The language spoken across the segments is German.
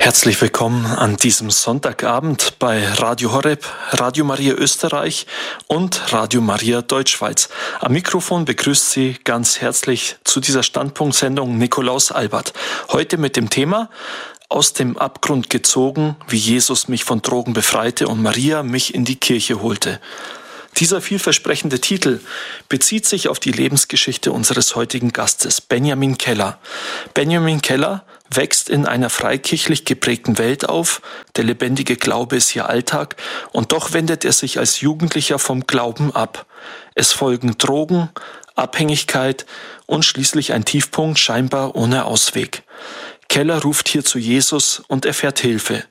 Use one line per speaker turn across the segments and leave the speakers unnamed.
Herzlich willkommen an diesem Sonntagabend bei Radio Horeb, Radio Maria Österreich und Radio Maria Deutschschweiz. Am Mikrofon begrüßt Sie ganz herzlich zu dieser Standpunktsendung Nikolaus Albert. Heute mit dem Thema Aus dem Abgrund gezogen, wie Jesus mich von Drogen befreite und Maria mich in die Kirche holte. Dieser vielversprechende Titel bezieht sich auf die Lebensgeschichte unseres heutigen Gastes, Benjamin Keller. Benjamin Keller wächst in einer freikirchlich geprägten Welt auf, der lebendige Glaube ist ihr Alltag und doch wendet er sich als Jugendlicher vom Glauben ab. Es folgen Drogen, Abhängigkeit und schließlich ein Tiefpunkt scheinbar ohne Ausweg. Keller ruft hier zu Jesus und erfährt Hilfe.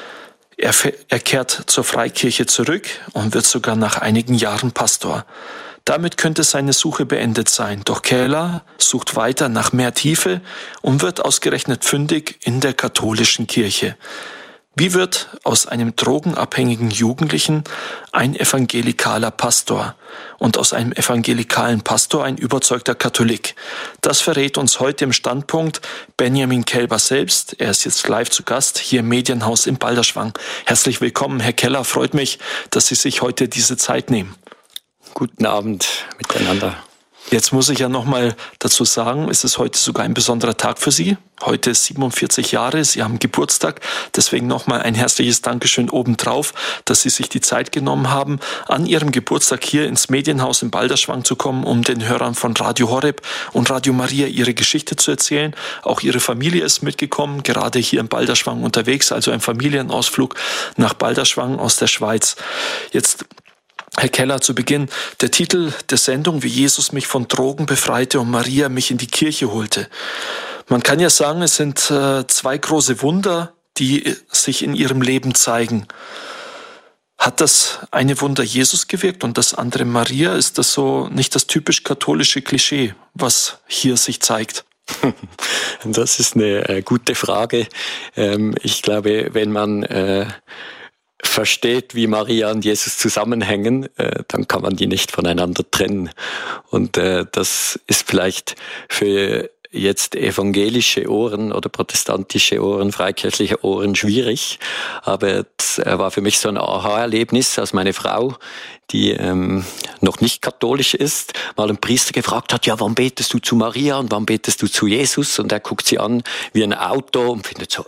Er kehrt zur Freikirche zurück und wird sogar nach einigen Jahren Pastor. Damit könnte seine Suche beendet sein, doch Keller sucht weiter nach mehr Tiefe und wird ausgerechnet fündig in der katholischen Kirche. Wie wird aus einem drogenabhängigen Jugendlichen ein evangelikaler Pastor und aus einem evangelikalen Pastor ein überzeugter Katholik? Das verrät uns heute im Standpunkt Benjamin Keller selbst. Er ist jetzt live zu Gast hier im Medienhaus in Balderschwang. Herzlich willkommen, Herr Keller. Freut mich, dass Sie sich heute diese Zeit nehmen.
Guten Abend miteinander.
Jetzt muss ich ja nochmal dazu sagen, es ist heute sogar ein besonderer Tag für Sie. Heute ist 47 Jahre, Sie haben Geburtstag. Deswegen nochmal ein herzliches Dankeschön obendrauf, dass Sie sich die Zeit genommen haben, an Ihrem Geburtstag hier ins Medienhaus in Balderschwang zu kommen, um den Hörern von Radio Horeb und Radio Maria Ihre Geschichte zu erzählen. Auch Ihre Familie ist mitgekommen, gerade hier in Balderschwang unterwegs, also ein Familienausflug nach Balderschwang aus der Schweiz. Jetzt Herr Keller, zu Beginn, der Titel der Sendung, wie Jesus mich von Drogen befreite und Maria mich in die Kirche holte. Man kann ja sagen, es sind zwei große Wunder, die sich in Ihrem Leben zeigen. Hat das eine Wunder Jesus gewirkt und das andere Maria? Ist das so nicht das typisch katholische Klischee, was hier sich zeigt?
Das ist eine gute Frage. Ich glaube, wenn man versteht, wie Maria und Jesus zusammenhängen, dann kann man die nicht voneinander trennen. Und das ist vielleicht für jetzt evangelische Ohren oder protestantische Ohren, freikirchliche Ohren schwierig. Aber es war für mich so ein Aha-Erlebnis, als meine Frau, die noch nicht katholisch ist, mal einen Priester gefragt hat, ja, wann betest du zu Maria und wann betest du zu Jesus? Und er guckt sie an wie ein Auto und findet so,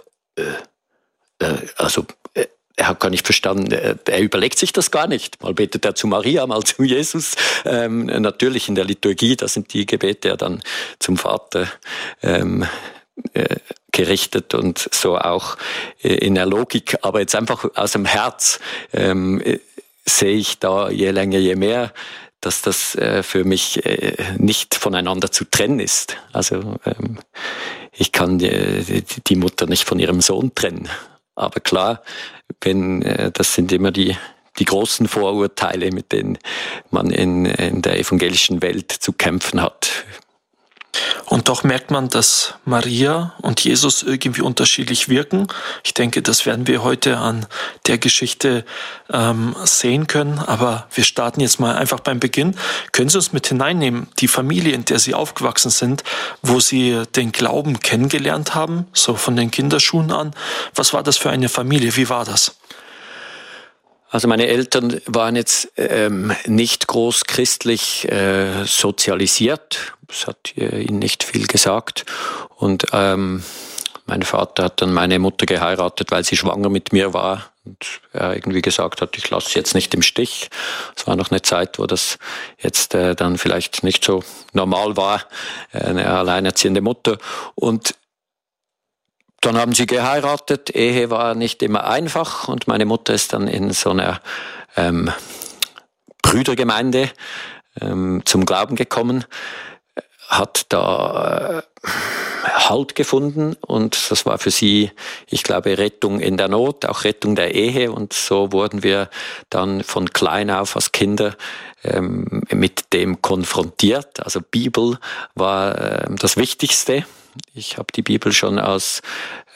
er hat gar nicht verstanden, er überlegt sich das gar nicht. Mal betet er zu Maria, mal zu Jesus. Natürlich in der Liturgie, da sind die Gebete ja dann zum Vater gerichtet und so auch in der Logik. Aber jetzt einfach aus dem Herz sehe ich da je länger, je mehr, dass das für mich nicht voneinander zu trennen ist. Also ich kann die Mutter nicht von ihrem Sohn trennen. Aber klar, das sind immer die großen Vorurteile, mit denen man in der evangelischen Welt zu kämpfen hat.
Und doch merkt man, dass Maria und Jesus irgendwie unterschiedlich wirken. Ich denke, das werden wir heute an der Geschichte sehen können. Aber wir starten jetzt mal einfach beim Beginn. Können Sie uns mit hineinnehmen, die Familie, in der Sie aufgewachsen sind, wo Sie den Glauben kennengelernt haben, so von den Kinderschuhen an? Was war das für eine Familie? Wie war das?
Also meine Eltern waren jetzt nicht groß christlich sozialisiert. Das hat ihnen nicht viel gesagt. Und mein Vater hat dann meine Mutter geheiratet, weil sie schwanger mit mir war. Und er irgendwie gesagt hat, ich lasse sie jetzt nicht im Stich. Es war noch eine Zeit, wo das jetzt dann vielleicht nicht so normal war, eine alleinerziehende Mutter. Und dann haben sie geheiratet, Ehe war nicht immer einfach und meine Mutter ist dann in so einer Brüdergemeinde zum Glauben gekommen, hat da Halt gefunden und das war für sie, ich glaube, Rettung in der Not, auch Rettung der Ehe und so wurden wir dann von klein auf als Kinder mit dem konfrontiert. Also Bibel war das Wichtigste. Ich habe die Bibel schon als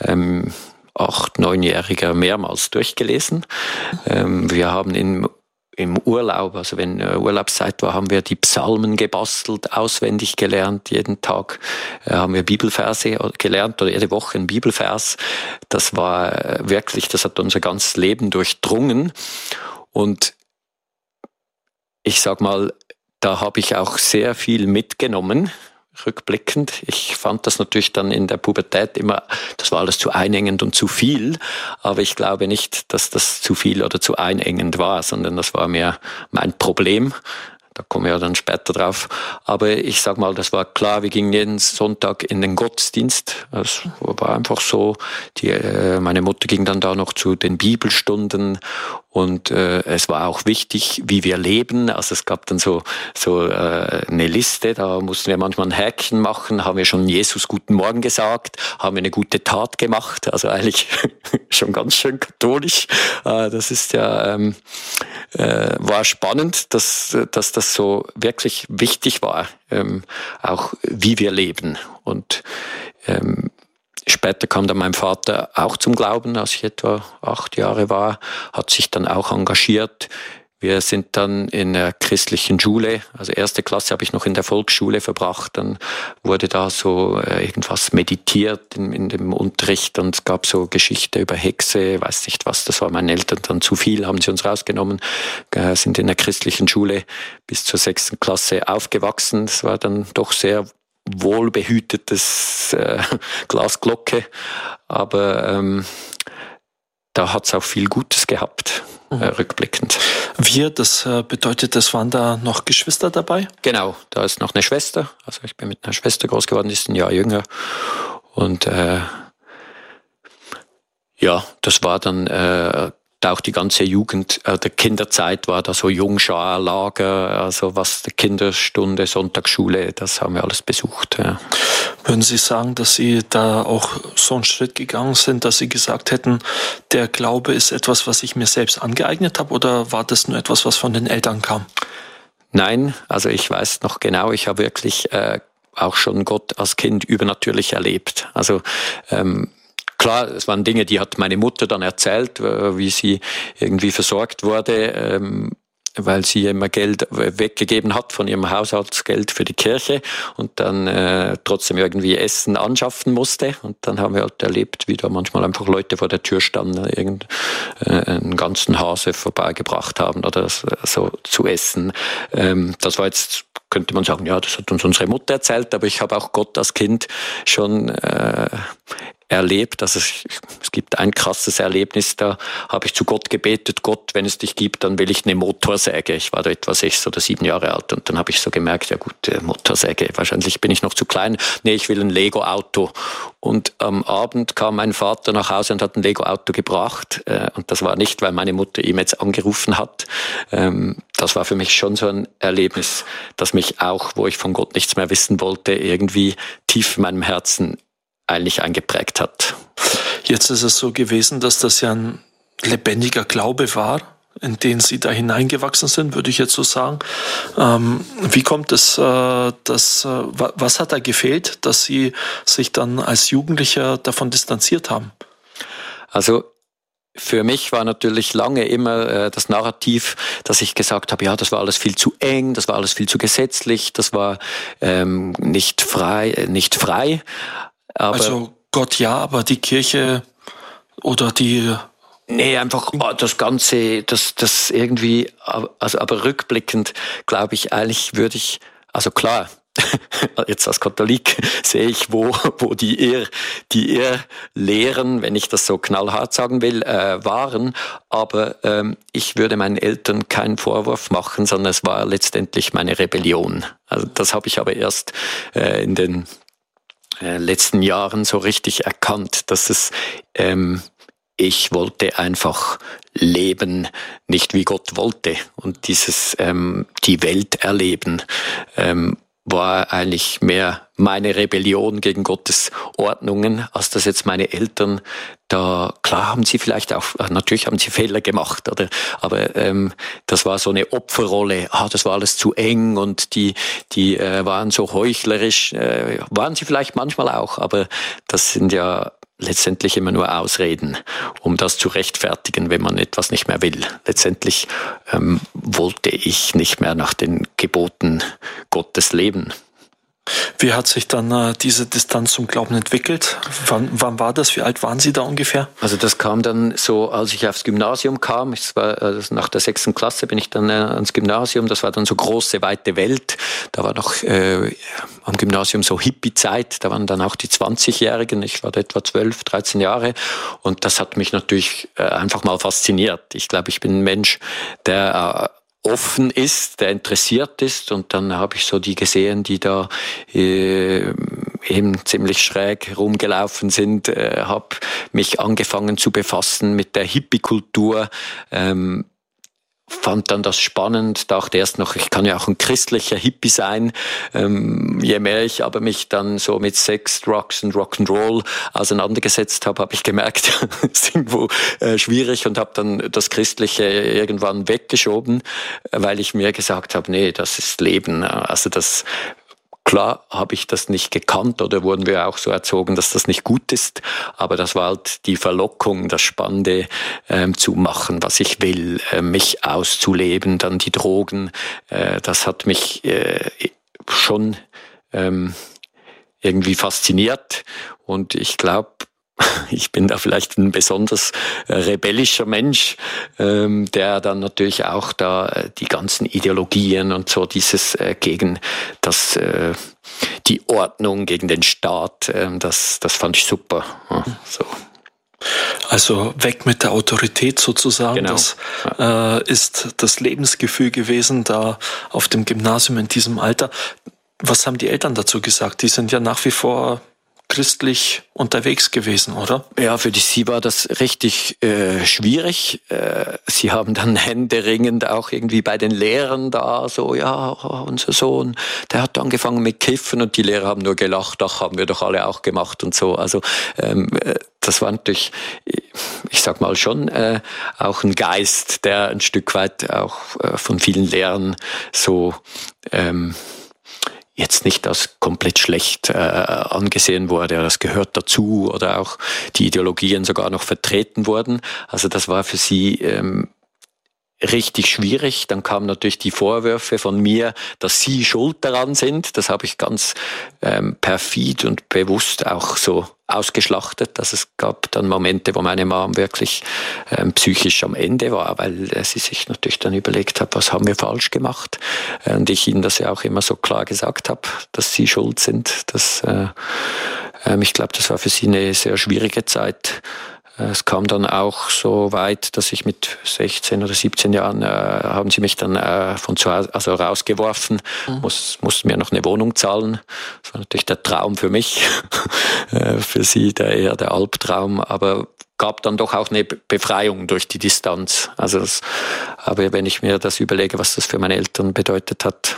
8-, 9-Jähriger mehrmals durchgelesen. Wir haben im Urlaub, also wenn Urlaubszeit war, haben wir die Psalmen gebastelt, auswendig gelernt. Jeden Tag haben wir Bibelverse gelernt oder jede Woche ein Bibelvers. Das war wirklich, das hat unser ganzes Leben durchdrungen. Und ich sag mal, da habe ich auch sehr viel mitgenommen, rückblickend. Ich fand das natürlich dann in der Pubertät immer, das war alles zu einengend und zu viel, aber ich glaube nicht, dass das zu viel oder zu einengend war, sondern das war mehr mein Problem. Da kommen wir ja dann später drauf. Aber ich sag mal, das war klar, wir gingen jeden Sonntag in den Gottesdienst. Es war einfach so. Meine Mutter ging dann da noch zu den Bibelstunden und es war auch wichtig, wie wir leben. Also es gab dann so eine Liste, da mussten wir manchmal ein Häkchen machen, haben wir schon Jesus guten Morgen gesagt, haben wir eine gute Tat gemacht, also eigentlich schon ganz schön katholisch. Das ist ja war spannend, dass das so wirklich wichtig war, auch wie wir leben. Und später kam dann mein Vater auch zum Glauben, als ich etwa 8 Jahre war, hat sich dann auch engagiert. Wir sind dann in der christlichen Schule, also 1. Klasse habe ich noch in der Volksschule verbracht, dann wurde da so irgendwas meditiert in dem Unterricht und es gab so Geschichte über Hexe, weiß nicht was, das war meinen Eltern dann zu viel, haben sie uns rausgenommen, sind in der christlichen Schule bis zur 6. Klasse aufgewachsen, das war dann doch sehr wohlbehütetes Glasglocke, aber da hat es auch viel Gutes gehabt. Rückblickend.
Das bedeutet, es waren da noch Geschwister dabei?
Genau, da ist noch eine Schwester. Also ich bin mit einer Schwester groß geworden, die ist ein Jahr jünger. Und das war dann auch die ganze Jugend, der Kinderzeit war da so Jungschar-Lager, also was die Kinderstunde, Sonntagsschule, das haben wir alles besucht. Ja.
Würden Sie sagen, dass Sie da auch so einen Schritt gegangen sind, dass Sie gesagt hätten, der Glaube ist etwas, was ich mir selbst angeeignet habe, oder war das nur etwas, was von den Eltern kam?
Nein, also ich weiß noch genau, ich habe wirklich auch schon Gott als Kind übernatürlich erlebt. Also klar, es waren Dinge, die hat meine Mutter dann erzählt, wie sie irgendwie versorgt wurde, weil sie immer Geld weggegeben hat von ihrem Haushaltsgeld für die Kirche und dann trotzdem irgendwie Essen anschaffen musste. Und dann haben wir halt erlebt, wie da manchmal einfach Leute vor der Tür standen, einen ganzen Hase vorbeigebracht haben oder so zu essen. Das war jetzt, könnte man sagen, ja, das hat uns unsere Mutter erzählt, aber ich habe auch Gott als Kind schon erlebt. Also es gibt ein krasses Erlebnis, da habe ich zu Gott gebetet, Gott, wenn es dich gibt, dann will ich eine Motorsäge. Ich war da etwa 6 oder 7 Jahre alt und dann habe ich so gemerkt, ja gut, Motorsäge, wahrscheinlich bin ich noch zu klein. Nee, ich will ein Lego-Auto. Und am Abend kam mein Vater nach Hause und hat ein Lego-Auto gebracht. Und das war nicht, weil meine Mutter ihm jetzt angerufen hat. Das war für mich schon so ein Erlebnis, das mich auch, wo ich von Gott nichts mehr wissen wollte, irgendwie tief in meinem Herzen eigentlich eingeprägt hat.
Jetzt ist es so gewesen, dass das ja ein lebendiger Glaube war, in den Sie da hineingewachsen sind, würde ich jetzt so sagen. Wie kommt es, was hat da gefehlt, dass Sie sich dann als Jugendlicher davon distanziert haben?
Also für mich war natürlich lange immer das Narrativ, dass ich gesagt habe, ja, das war alles viel zu eng, das war alles viel zu gesetzlich, das war nicht frei. Aber
also Gott ja, aber die Kirche oder die...
Nee, einfach das Ganze, das irgendwie, also aber rückblickend glaube ich, eigentlich würde ich, also klar, jetzt als Katholik sehe ich, wo die Irrlehren, wenn ich das so knallhart sagen will, waren. Aber ich würde meinen Eltern keinen Vorwurf machen, sondern es war letztendlich meine Rebellion. Also das habe ich aber erst in den letzten Jahren so richtig erkannt, dass es ich wollte einfach leben, nicht wie Gott wollte. Und dieses die Welt erleben war eigentlich mehr meine Rebellion gegen Gottes Ordnungen, als dass jetzt meine Eltern da, klar haben sie vielleicht auch, natürlich haben sie Fehler gemacht, aber das war so eine Opferrolle, das war alles zu eng und die waren so heuchlerisch, waren sie vielleicht manchmal auch, aber das sind ja letztendlich immer nur Ausreden, um das zu rechtfertigen, wenn man etwas nicht mehr will. Letztendlich wollte ich nicht mehr nach den Geboten Gottes leben.
Wie hat sich dann diese Distanz zum Glauben entwickelt? Wann war das? Wie alt waren Sie da ungefähr?
Also das kam dann so, als ich aufs Gymnasium kam. Nach der 6. Klasse bin ich dann ans Gymnasium. Das war dann so große, weite Welt. Da war noch am Gymnasium so Hippie-Zeit. Da waren dann auch die 20-Jährigen. Ich war da etwa 12, 13 Jahre. Und das hat mich natürlich einfach mal fasziniert. Ich glaube, ich bin ein Mensch, der offen ist, der interessiert ist, und dann habe ich so die gesehen, die da eben ziemlich schräg rumgelaufen sind, habe mich angefangen zu befassen mit der Hippie-Kultur, fand dann das spannend, dachte erst noch, ich kann ja auch ein christlicher Hippie sein. Je mehr ich aber mich dann so mit Sex, Drugs und Rock'n'Roll auseinandergesetzt habe, habe ich gemerkt, es ist irgendwo schwierig, und habe dann das Christliche irgendwann weggeschoben, weil ich mir gesagt habe, nee, das ist Leben. Also das Klar habe ich das nicht gekannt, oder wurden wir auch so erzogen, dass das nicht gut ist. Aber das war halt die Verlockung, das Spannende zu machen, was ich will, mich auszuleben, dann die Drogen. Das hat mich schon irgendwie fasziniert. Und ich glaube, ich bin da vielleicht ein besonders rebellischer Mensch, der dann natürlich auch da die ganzen Ideologien und so dieses gegen das die Ordnung, gegen den Staat, das fand ich super. Ja, so.
Also weg mit der Autorität sozusagen.
Genau.
Das ist das Lebensgefühl gewesen da auf dem Gymnasium in diesem Alter. Was haben die Eltern dazu gesagt? Die sind ja nach wie vor christlich unterwegs gewesen, oder?
Ja, für sie war das richtig schwierig. Sie haben dann händeringend auch irgendwie bei den Lehrern da so, ja, unser Sohn, der hat angefangen mit Kiffen, und die Lehrer haben nur gelacht, ach, haben wir doch alle auch gemacht und so. Also das war natürlich, ich sag mal schon, auch ein Geist, der ein Stück weit auch von vielen Lehrern so jetzt nicht als komplett schlecht angesehen wurde, das gehört dazu, oder auch die Ideologien sogar noch vertreten wurden. Also das war für sie richtig schwierig. Dann kamen natürlich die Vorwürfe von mir, dass sie schuld daran sind. Das habe ich ganz perfid und bewusst auch so ausgeschlachtet. Also es gab dann Momente, wo meine Mom wirklich psychisch am Ende war, weil sie sich natürlich dann überlegt hat, was haben wir falsch gemacht. Und ich ihnen das ja auch immer so klar gesagt habe, dass sie schuld sind. Ich glaube, das war für sie eine sehr schwierige Zeit. Es kam dann auch so weit, dass ich mit 16 oder 17 Jahren haben sie mich dann von zu Hause rausgeworfen, mussten mir noch eine Wohnung zahlen. Das war natürlich der Traum für mich, für sie eher der Albtraum, aber gab dann doch auch eine Befreiung durch die Distanz. Aber wenn ich mir das überlege, was das für meine Eltern bedeutet hat,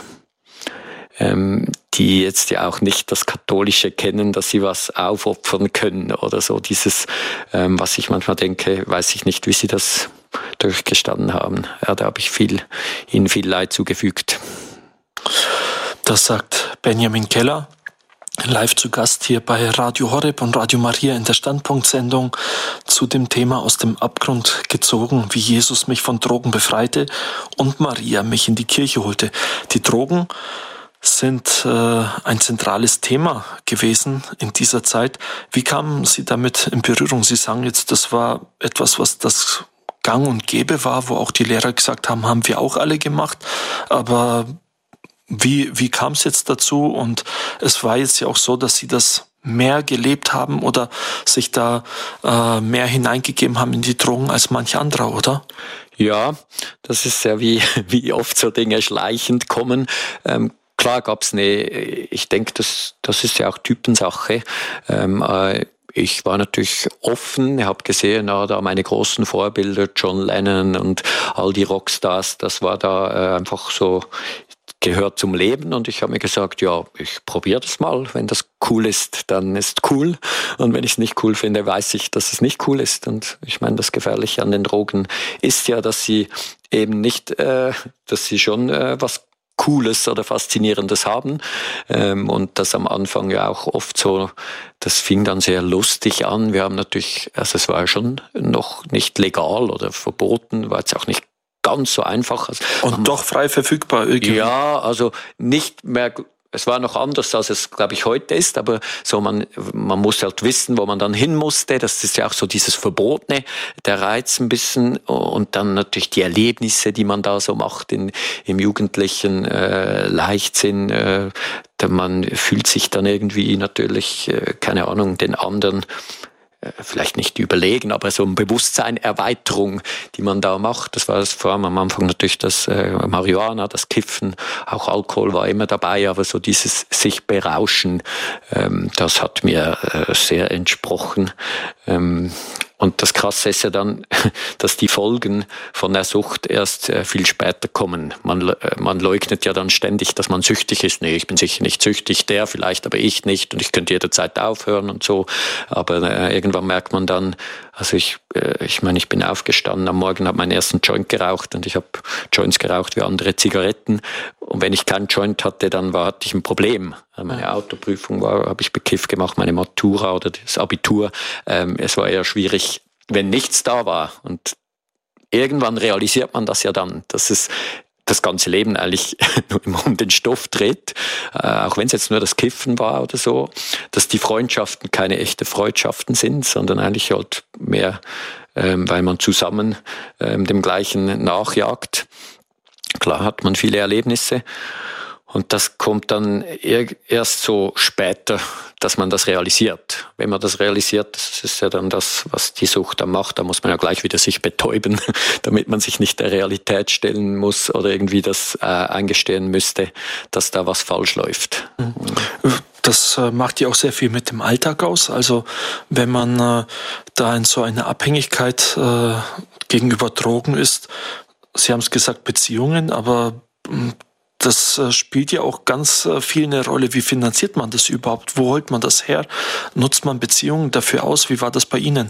die jetzt ja auch nicht das Katholische kennen, dass sie was aufopfern können oder so. Dieses, was ich manchmal denke, weiß ich nicht, wie sie das durchgestanden haben. Ja, da habe ich ihnen viel Leid zugefügt.
Das sagt Benjamin Keller, live zu Gast hier bei Radio Horeb und Radio Maria in der Standpunkt-Sendung zu dem Thema Aus dem Abgrund gezogen, wie Jesus mich von Drogen befreite und Maria mich in die Kirche holte. Die Drogen sind ein zentrales Thema gewesen in dieser Zeit. Wie kamen Sie damit in Berührung? Sie sagen jetzt, das war etwas, was das gang und gäbe war, wo auch die Lehrer gesagt haben, haben wir auch alle gemacht. Aber wie kam es jetzt dazu? Und es war jetzt ja auch so, dass Sie das mehr gelebt haben oder sich da mehr hineingegeben haben in die Drogen als manch anderer, oder?
Ja, das ist ja wie oft so Dinge schleichend kommen. Klar gab's ich denke, das ist ja auch Typensache. Ich war natürlich offen, habe gesehen, da meine großen Vorbilder, John Lennon und all die Rockstars, das war da einfach so, gehört zum Leben, und ich habe mir gesagt, ja, ich probiere das mal. Wenn das cool ist, dann ist cool, und wenn ich es nicht cool finde, weiß ich, dass es nicht cool ist. Und ich meine, das Gefährliche an den Drogen ist ja, dass sie eben nicht, dass sie schon was Cooles oder Faszinierendes haben. Und das am Anfang ja auch oft so, das fing dann sehr lustig an. Wir haben natürlich, also es war ja schon noch nicht legal oder verboten, war jetzt auch nicht ganz so einfach. Also
und doch frei verfügbar irgendwie.
Ja, also nicht mehr. Es war noch anders, als es, glaube ich, heute ist, aber so man muss halt wissen, wo man dann hin musste. Das ist ja auch so dieses Verbotene, der Reiz ein bisschen und dann natürlich die Erlebnisse, die man da so macht im jugendlichen Leichtsinn. Man fühlt sich dann irgendwie natürlich, keine Ahnung, den anderen vielleicht nicht überlegen, aber so ein Bewusstseinerweiterung, die man da macht. Das war das vor allem am Anfang natürlich das Marihuana, das Kiffen, auch Alkohol war immer dabei, aber so dieses sich berauschen, das hat mir sehr entsprochen. Und das Krasse ist ja dann, dass die Folgen von der Sucht erst viel später kommen. Man leugnet ja dann ständig, dass man süchtig ist. Nee, ich bin sicher nicht süchtig, der vielleicht, aber ich nicht. Und ich könnte jederzeit aufhören und so. Aber irgendwann merkt man dann, also ich meine, ich bin aufgestanden am Morgen, habe meinen ersten Joint geraucht und ich habe Joints geraucht wie andere Zigaretten. Und wenn ich keinen Joint hatte, dann hatte ich ein Problem. Meine Autoprüfung habe ich bekifft gemacht, meine Matura oder das Abitur. Es war eher schwierig, wenn nichts da war. Und irgendwann realisiert man das ja dann, dass es das ganze Leben eigentlich nur immer um den Stoff dreht, auch wenn es jetzt nur das Kiffen war oder so, dass die Freundschaften keine echte Freundschaften sind, sondern eigentlich halt mehr, weil man zusammen dem Gleichen nachjagt. Klar hat man viele Erlebnisse. Und das kommt dann erst so später, dass man das realisiert. Wenn man das realisiert, das ist ja dann das, was die Sucht dann macht. Da muss man ja gleich wieder sich betäuben, damit man sich nicht der Realität stellen muss oder irgendwie das eingestehen müsste, dass da was falsch läuft.
Das macht ja auch sehr viel mit dem Alltag aus. Also wenn man da in so einer Abhängigkeit gegenüber Drogen ist, Sie haben es gesagt, Beziehungen, aber das spielt ja auch ganz viel eine Rolle. Wie finanziert man das überhaupt? Wo holt man das her? Nutzt man Beziehungen dafür aus? Wie war das bei Ihnen?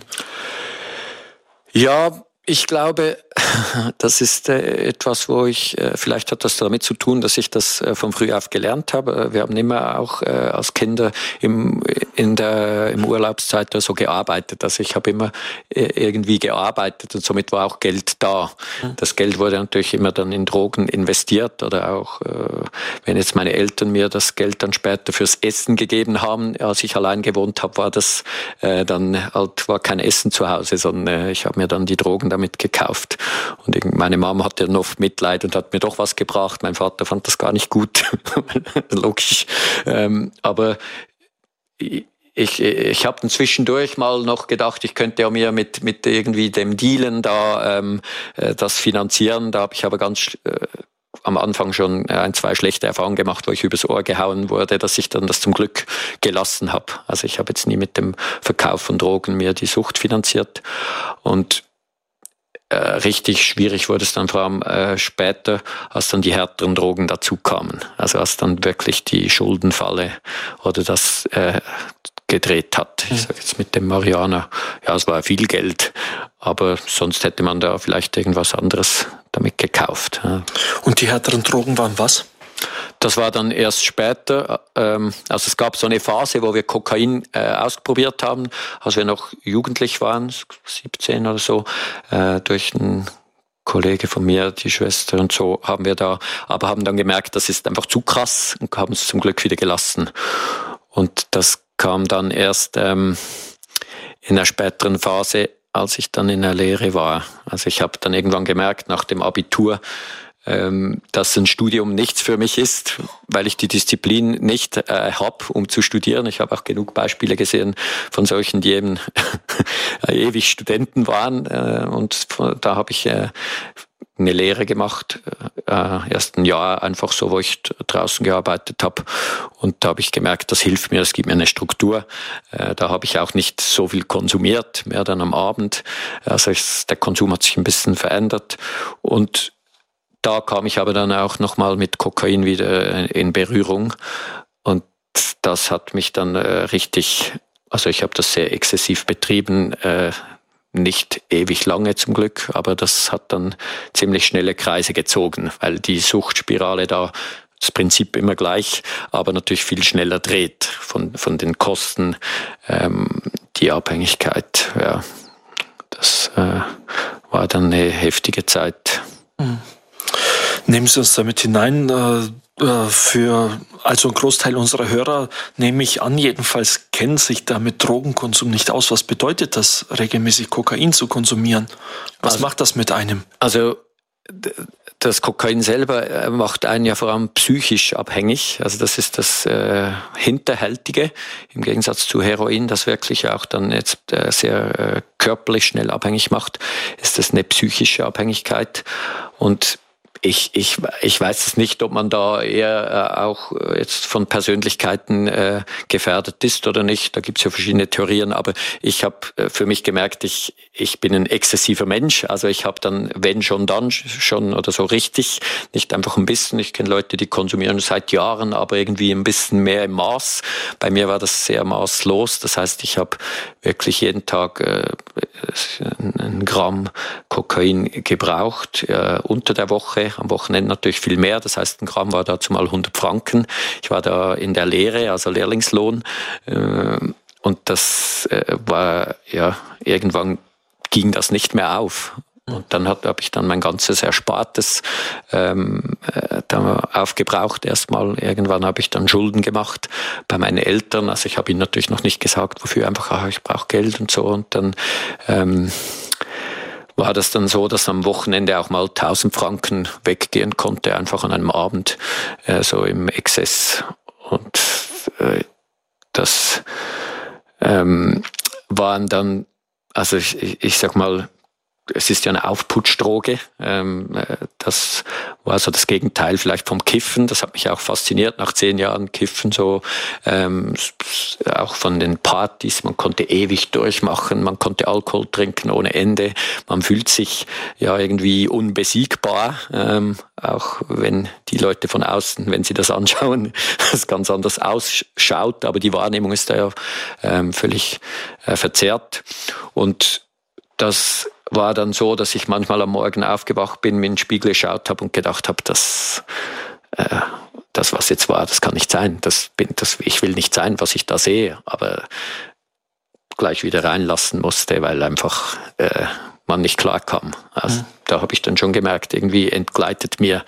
Ja, ich glaube, das ist etwas, wo vielleicht hat das damit zu tun, dass ich das von früh auf gelernt habe. Wir haben immer auch als Kinder im Urlaubszeit so gearbeitet. Also ich habe immer irgendwie gearbeitet und somit war auch Geld da. Das Geld wurde natürlich immer dann in Drogen investiert oder auch, wenn jetzt meine Eltern mir das Geld dann später fürs Essen gegeben haben, als ich allein gewohnt habe, war das dann halt war kein Essen zu Hause, sondern ich habe mir dann die Drogen damit gekauft. Und meine Mama hatte dann oft Mitleid und hat mir doch was gebracht. Mein Vater fand das gar nicht gut. Logisch. Aber ich habe dann zwischendurch mal noch gedacht, ich könnte ja mir mit irgendwie dem Dealen da das finanzieren. Da habe ich aber ganz am Anfang schon 2 schlechte Erfahrungen gemacht, wo ich übers Ohr gehauen wurde, dass ich dann das zum Glück gelassen habe. Also ich habe jetzt nie mit dem Verkauf von Drogen mir die Sucht finanziert. Und richtig schwierig wurde es dann vor allem später, als dann die härteren Drogen dazu kamen. Also als dann wirklich die Schuldenfalle oder das gedreht hat. Ich sage jetzt mit dem Marihuana, ja, es war viel Geld, aber sonst hätte man da vielleicht irgendwas anderes damit gekauft. Ja.
Und die härteren Drogen waren was?
Das war dann erst später, also es gab so eine Phase, wo wir Kokain ausprobiert haben, als wir noch jugendlich waren, 17 oder so, durch einen Kollege von mir, die Schwester und so, haben dann gemerkt, das ist einfach zu krass und haben es zum Glück wieder gelassen. Und das kam dann erst in einer späteren Phase, als ich dann in der Lehre war. Also ich habe dann irgendwann gemerkt, nach dem Abitur, dass ein Studium nichts für mich ist, weil ich die Disziplin nicht habe, um zu studieren. Ich habe auch genug Beispiele gesehen von solchen, die eben ewig Studenten waren. Und da habe ich eine Lehre gemacht, erst ein Jahr einfach so, wo ich draußen gearbeitet habe. Und da habe ich gemerkt, das hilft mir, das gibt mir eine Struktur. Da habe ich auch nicht so viel konsumiert, mehr dann am Abend. Also der Konsum hat sich ein bisschen verändert. Und da kam ich aber dann auch nochmal mit Kokain wieder in Berührung. Und das hat mich dann richtig, also ich habe das sehr exzessiv betrieben, nicht ewig lange zum Glück, aber das hat dann ziemlich schnelle Kreise gezogen, weil die Suchtspirale da das Prinzip immer gleich, aber natürlich viel schneller dreht von den Kosten. Die Abhängigkeit, ja, das war dann eine heftige Zeit.
Nehmen Sie uns damit hinein. Also ein Großteil unserer Hörer, nehme ich an, jedenfalls kennen sich da mit Drogenkonsum nicht aus. Was bedeutet das, regelmäßig Kokain zu konsumieren? Was macht das mit einem?
Also das Kokain selber macht einen ja vor allem psychisch abhängig. Also das ist das Hinterhältige im Gegensatz zu Heroin, das wirklich auch dann jetzt sehr körperlich schnell abhängig macht, ist das eine psychische Abhängigkeit. Und ich weiß es nicht, ob man da eher auch jetzt von Persönlichkeiten gefährdet ist oder nicht. Da gibt es ja verschiedene Theorien, aber ich habe für mich gemerkt, ich bin ein exzessiver Mensch. Also ich habe dann, wenn schon, dann schon oder so richtig, nicht einfach ein bisschen. Ich kenne Leute, die konsumieren seit Jahren, aber irgendwie ein bisschen mehr im Maß. Bei mir war das sehr maßlos. Das heißt, ich habe wirklich jeden Tag 1 Gramm Kokain gebraucht, unter der Woche. Am Wochenende natürlich viel mehr. Das heißt, 1 Gramm war dazu mal 100 Franken. Ich war da in der Lehre, also Lehrlingslohn. Und das war, ja, irgendwann ging das nicht mehr auf. Und dann habe ich dann mein ganzes Erspartes aufgebraucht erstmal. Irgendwann habe ich dann Schulden gemacht bei meinen Eltern. Also ich habe ihnen natürlich noch nicht gesagt, wofür, einfach, ich brauche Geld und so. Und dann war das dann so, dass am Wochenende auch mal 1000 Franken weggehen konnte, einfach an einem Abend, so im Exzess. Und das waren dann, also ich sag mal, es ist ja eine Aufputschdroge. Das war so das Gegenteil vielleicht vom Kiffen. Das hat mich auch fasziniert nach 10 Jahren Kiffen, so auch von den Partys. Man konnte ewig durchmachen, man konnte Alkohol trinken ohne Ende. Man fühlt sich ja irgendwie unbesiegbar, auch wenn die Leute von außen, wenn sie das anschauen, das ganz anders ausschaut. Aber die Wahrnehmung ist da ja völlig verzerrt. Und das war dann so, dass ich manchmal am Morgen aufgewacht bin, mir in den Spiegel geschaut habe und gedacht habe, das, was jetzt war, das kann nicht sein. Ich will nicht sein, was ich da sehe, aber gleich wieder reinlassen musste, weil einfach man nicht klar kam. Also da habe ich dann schon gemerkt, irgendwie entgleitet mir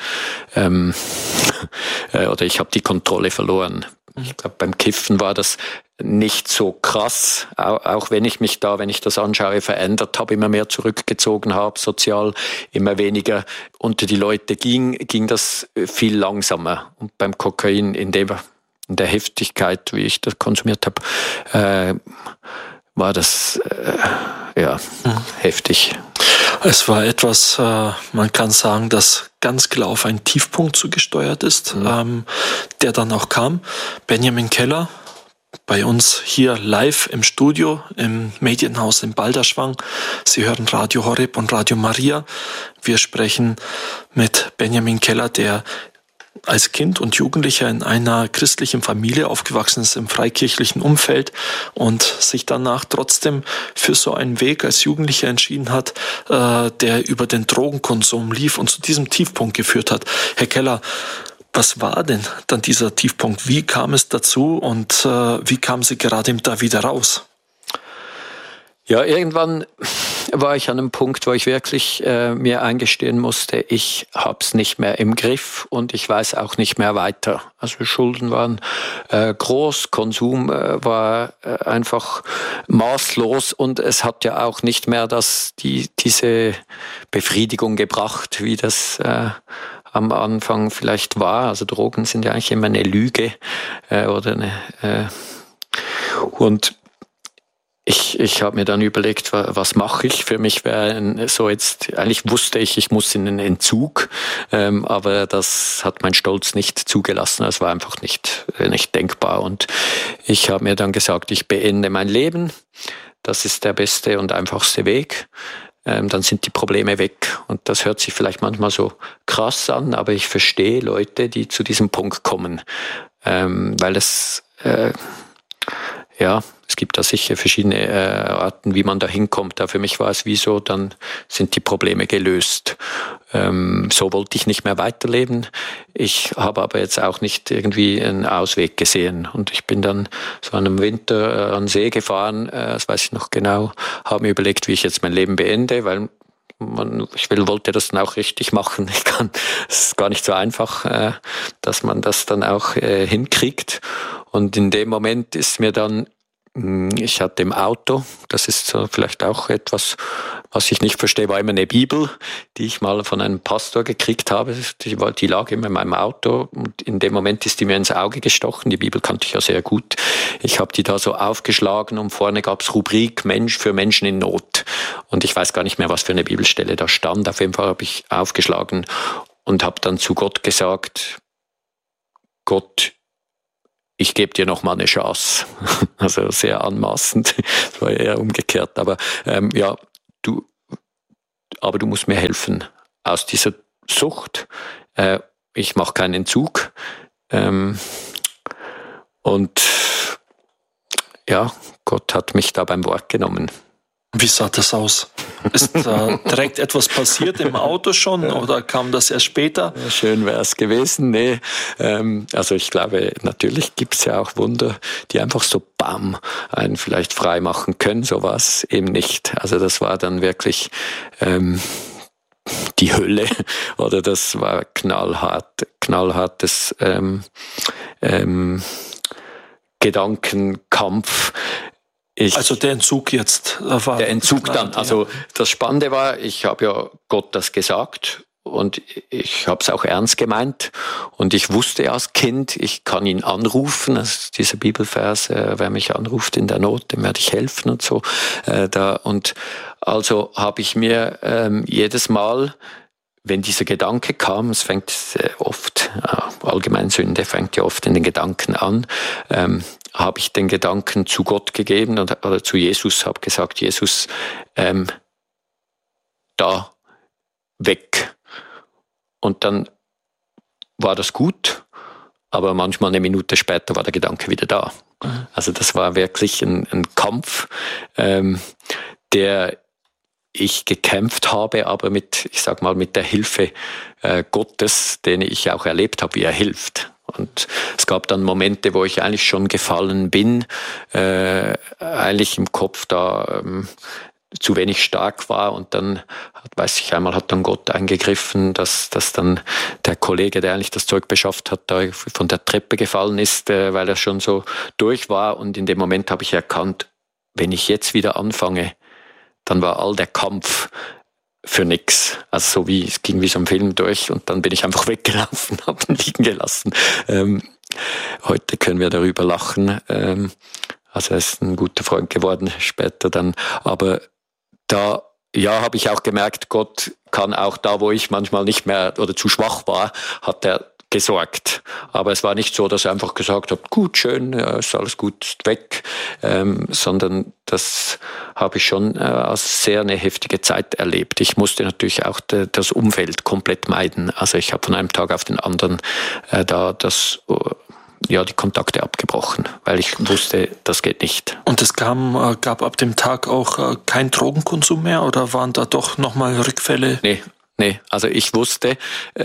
oder ich habe die Kontrolle verloren. Ich glaube, beim Kiffen war das nicht so krass, auch wenn ich mich da, wenn ich das anschaue, verändert habe, immer mehr zurückgezogen habe, sozial, immer weniger unter die Leute ging das viel langsamer. Und beim Kokain in der Heftigkeit, wie ich das konsumiert habe, war das heftig.
Es war etwas, man kann sagen, das ganz klar auf einen Tiefpunkt zugesteuert ist, der dann auch kam. Benjamin Keller, bei uns hier live im Studio, im Medienhaus in Balderschwang. Sie hören Radio Horeb und Radio Maria. Wir sprechen mit Benjamin Keller, der als Kind und Jugendlicher in einer christlichen Familie aufgewachsen ist, im freikirchlichen Umfeld und sich danach trotzdem für so einen Weg als Jugendlicher entschieden hat, der über den Drogenkonsum lief und zu diesem Tiefpunkt geführt hat. Herr Keller, was war denn dann dieser Tiefpunkt? Wie kam es dazu und wie kamen Sie gerade da wieder raus?
Ja, irgendwann war ich an einem Punkt, wo ich wirklich mir eingestehen musste, ich hab's nicht mehr im Griff und ich weiß auch nicht mehr weiter. Also Schulden waren groß, Konsum war einfach maßlos und es hat ja auch nicht mehr diese Befriedigung gebracht, wie das am Anfang vielleicht war. Also Drogen sind ja eigentlich immer eine Lüge oder und ich habe mir dann überlegt, was mache ich? Für mich wäre so jetzt, eigentlich wusste ich muss in den Entzug, aber das hat mein Stolz nicht zugelassen. Es war einfach nicht denkbar. Und ich habe mir dann gesagt, ich beende mein Leben. Das ist der beste und einfachste Weg. Dann sind die Probleme weg. Und das hört sich vielleicht manchmal so krass an, aber ich verstehe Leute, die zu diesem Punkt kommen, weil es ja, es gibt da sicher verschiedene Arten, wie man da hinkommt. Für mich war es wie so, dann sind die Probleme gelöst. So wollte ich nicht mehr weiterleben. Ich habe aber jetzt auch nicht irgendwie einen Ausweg gesehen. Und ich bin dann so an einem Winter an den See gefahren, das weiß ich noch genau, habe mir überlegt, wie ich jetzt mein Leben beende, weil wollte das dann auch richtig machen. Es ist gar nicht so einfach, dass man das dann auch hinkriegt. Und in dem Moment ist mir dann, ich hatte im Auto, das ist so vielleicht auch etwas, was ich nicht verstehe, war immer eine Bibel, die ich mal von einem Pastor gekriegt habe. Die lag immer in meinem Auto und in dem Moment ist die mir ins Auge gestochen. Die Bibel kannte ich ja sehr gut. Ich habe die da so aufgeschlagen und vorne gab's Rubrik Mensch für Menschen in Not. Und ich weiß gar nicht mehr, was für eine Bibelstelle da stand. Auf jeden Fall habe ich aufgeschlagen und habe dann zu Gott gesagt, Gott, ich gebe dir noch mal eine Chance. Also sehr anmaßend. Das war eher umgekehrt. Aber du musst mir helfen aus dieser Sucht. Ich mache keinen Entzug. Und ja, Gott hat mich da beim Wort genommen.
Wie sah das aus? Ist da direkt etwas passiert im Auto schon oder kam das erst später?
Ja, schön wäre es gewesen. Nee, also ich glaube, natürlich gibt es ja auch Wunder, die einfach so bam einen vielleicht frei machen können. So war es eben nicht. Also das war dann wirklich die Hölle oder das war knallhartes Gedankenkampf.
Also der Entzug jetzt war...
Der Entzug dann. Also das Spannende war, ich habe ja Gott das gesagt und ich habe es auch ernst gemeint und ich wusste als Kind, ich kann ihn anrufen. Also dieser Bibelvers, wer mich anruft in der Not, dem werde ich helfen und so. Und also habe ich mir jedes Mal, wenn dieser Gedanke kam, es fängt oft, Allgemeinsünde fängt ja oft in den Gedanken an, habe ich den Gedanken zu Gott gegeben oder zu Jesus, habe gesagt, Jesus, da weg. Und dann war das gut, aber manchmal eine Minute später war der Gedanke wieder da. Also das war wirklich ein Kampf, der ich gekämpft habe, aber mit der Hilfe Gottes, den ich auch erlebt habe, wie er hilft. Und es gab dann Momente, wo ich eigentlich schon gefallen bin, eigentlich im Kopf da zu wenig stark war und dann, einmal hat dann Gott eingegriffen, dass dann der Kollege, der eigentlich das Zeug beschafft hat, da von der Treppe gefallen ist, weil er schon so durch war und in dem Moment habe ich erkannt, wenn ich jetzt wieder anfange, dann war all der Kampf für nix. Also es ging wie so ein Film durch und dann bin ich einfach weggelaufen, habe ihn liegen gelassen. Heute können wir darüber lachen. Also er ist ein guter Freund geworden später dann. Aber da habe ich auch gemerkt, Gott kann auch da, wo ich manchmal nicht mehr oder zu schwach war, hat er gesorgt. Aber es war nicht so, dass er einfach gesagt hat, gut, schön, ist alles gut, ist weg, sondern das habe ich schon als sehr eine heftige Zeit erlebt. Ich musste natürlich auch das Umfeld komplett meiden. Also ich habe von einem Tag auf den anderen die Kontakte abgebrochen, weil ich wusste, das geht nicht.
Und es gab ab dem Tag auch kein Drogenkonsum mehr oder waren da doch nochmal Rückfälle?
Nee, also ich wusste,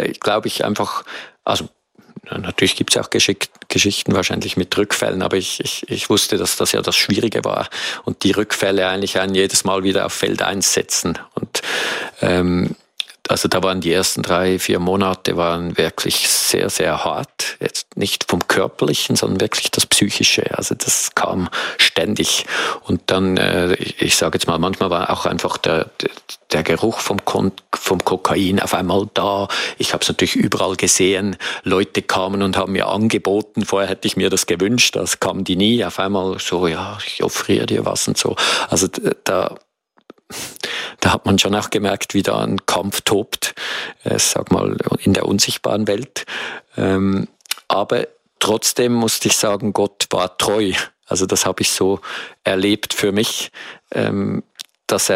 natürlich gibt es auch Geschichten wahrscheinlich mit Rückfällen, aber ich wusste, dass das ja das Schwierige war und die Rückfälle eigentlich einen jedes Mal wieder auf Feld 1 setzen. Und also da waren die ersten 3-4 Monate waren wirklich sehr, sehr hart. Jetzt nicht vom Körperlichen, sondern wirklich das Psychische. Also das kam ständig. Und dann, ich sage jetzt mal, manchmal war auch einfach der Geruch vom Kokain auf einmal da. Ich habe es natürlich überall gesehen. Leute kamen und haben mir angeboten. Vorher hätte ich mir das gewünscht. Das kamen die nie. Auf einmal so, ja, ich offeriere dir was und so. Also da hat man schon auch gemerkt, wie da ein Kampf tobt, sag mal, in der unsichtbaren Welt. Aber trotzdem musste ich sagen, Gott war treu. Also das habe ich so erlebt für mich, dass er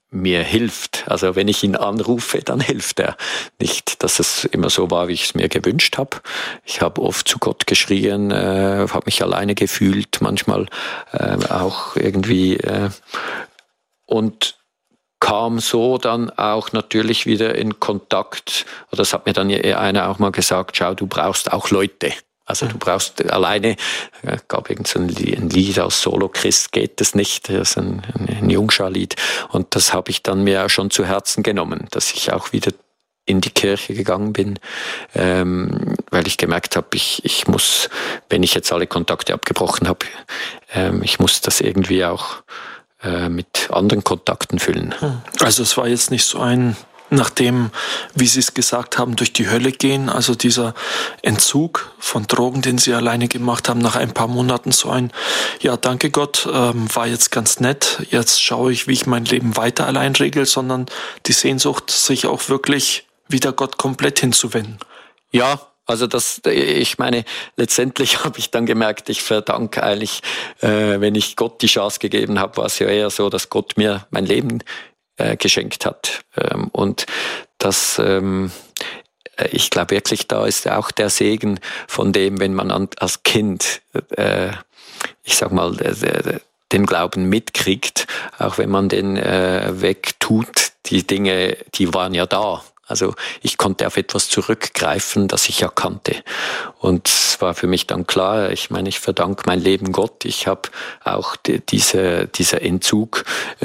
mir hilft. Also wenn ich ihn anrufe, dann hilft er. Nicht, dass es immer so war, wie ich es mir gewünscht habe. Ich habe oft zu Gott geschrien, habe mich alleine gefühlt, manchmal auch irgendwie und kam so dann auch natürlich wieder in Kontakt, oder das hat mir dann einer auch mal gesagt, schau, du brauchst auch Leute. Also du brauchst alleine, gab irgend so ein Lied aus Solo Christ geht es nicht, das ist ein Jungschar-Lied. Und das habe ich dann mir auch schon zu Herzen genommen, dass ich auch wieder in die Kirche gegangen bin, weil ich gemerkt habe, ich muss, wenn ich jetzt alle Kontakte abgebrochen habe, ich muss das irgendwie auch mit anderen Kontakten füllen.
Also es war jetzt nicht so ein, nachdem, wie Sie es gesagt haben, durch die Hölle gehen, also dieser Entzug von Drogen, den Sie alleine gemacht haben, nach ein paar Monaten so ein, ja, danke Gott, war jetzt ganz nett, jetzt schaue ich, wie ich mein Leben weiter allein regel, sondern die Sehnsucht, sich auch wirklich wieder Gott komplett hinzuwenden.
Ja, also ich meine, letztendlich habe ich dann gemerkt, ich verdanke eigentlich, wenn ich Gott die Chance gegeben habe, war es ja eher so, dass Gott mir mein Leben geschenkt hat. Und das, ich glaube wirklich, da ist auch der Segen von dem, wenn man als Kind, ich sag mal, den Glauben mitkriegt, auch wenn man den wegtut, die Dinge, die waren ja da. Also ich konnte auf etwas zurückgreifen, das ich ja kannte. Und es war für mich dann klar, ich meine, ich verdanke mein Leben Gott. Ich habe auch dieser Entzug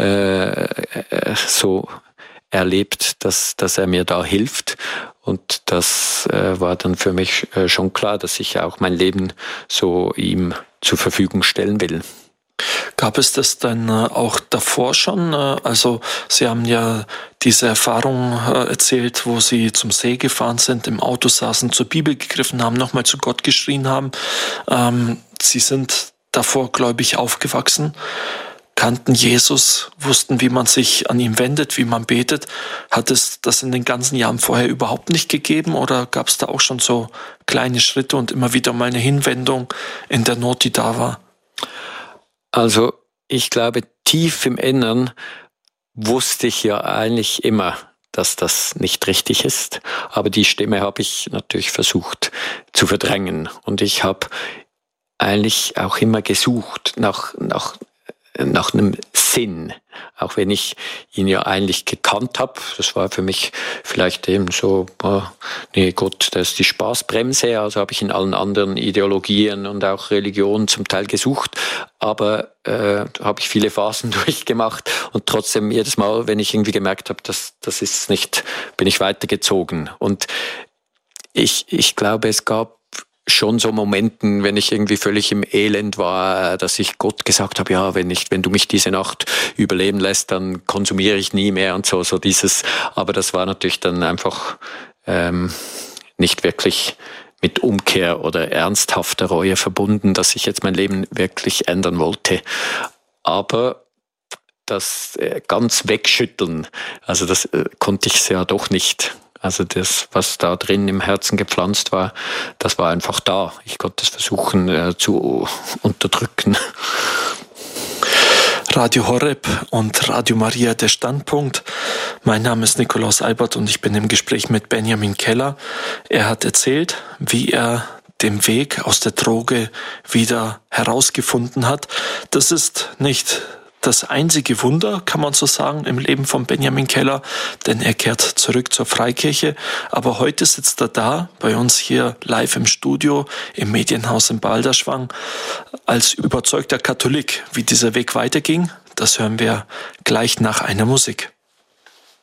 so erlebt, dass er mir da hilft. Und das war dann für mich schon klar, dass ich auch mein Leben so ihm zur Verfügung stellen will.
Gab es das dann auch davor schon? Also Sie haben ja diese Erfahrung erzählt, wo Sie zum See gefahren sind, im Auto saßen, zur Bibel gegriffen haben, nochmal zu Gott geschrien haben. Sie sind davor gläubig aufgewachsen, kannten Jesus, wussten, wie man sich an ihm wendet, wie man betet. Hat es das in den ganzen Jahren vorher überhaupt nicht gegeben oder gab es da auch schon so kleine Schritte und immer wieder mal eine Hinwendung in der Not, die da war?
Also ich glaube, tief im Innern wusste ich ja eigentlich immer, dass das nicht richtig ist. Aber die Stimme habe ich natürlich versucht zu verdrängen. Und ich habe eigentlich auch immer gesucht nach einem Sinn, auch wenn ich ihn ja eigentlich gekannt habe. Das war für mich vielleicht eben so, nee Gott, das ist die Spaßbremse, also habe ich in allen anderen Ideologien und auch Religionen zum Teil gesucht, aber habe ich viele Phasen durchgemacht und trotzdem jedes Mal, wenn ich irgendwie gemerkt habe, das ist nicht, bin ich weitergezogen. Und ich glaube, es gab schon so Momenten, wenn ich irgendwie völlig im Elend war, dass ich Gott gesagt habe, ja, wenn du mich diese Nacht überleben lässt, dann konsumiere ich nie mehr und so dieses. Aber das war natürlich dann einfach nicht wirklich mit Umkehr oder ernsthafter Reue verbunden, dass ich jetzt mein Leben wirklich ändern wollte. Aber das ganz wegschütteln, also das konnte ich ja doch nicht. Also das, was da drin im Herzen gepflanzt war, das war einfach da. Ich konnte es versuchen zu unterdrücken.
Radio Horeb und Radio Maria, der Standpunkt. Mein Name ist Nikolaus Albert und ich bin im Gespräch mit Benjamin Keller. Er hat erzählt, wie er den Weg aus der Droge wieder herausgefunden hat. Das ist nicht das einzige Wunder, kann man so sagen, im Leben von Benjamin Keller, denn er kehrt zurück zur Freikirche. Aber heute sitzt er da, bei uns hier live im Studio, im Medienhaus in Balderschwang, als überzeugter Katholik. Wie dieser Weg weiterging, das hören wir gleich nach einer Musik.